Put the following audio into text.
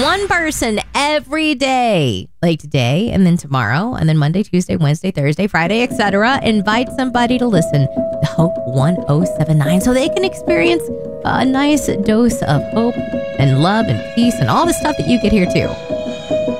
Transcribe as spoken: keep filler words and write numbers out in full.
One person every day, like today and then tomorrow and then Monday, Tuesday, Wednesday, Thursday, Friday, et cetera. Invite somebody to listen to Hope one oh seven nine so they can experience a nice dose of hope and love and peace and all the stuff that you get here too.